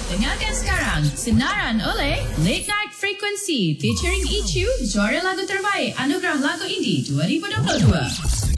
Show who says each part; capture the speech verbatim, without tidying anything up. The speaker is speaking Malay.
Speaker 1: Dengarkan sekarang Sinaran oleh Late Night Frequency featuring Ichu, juara lagu terbaik Anugerah Lagu Indie dua ribu dua puluh dua.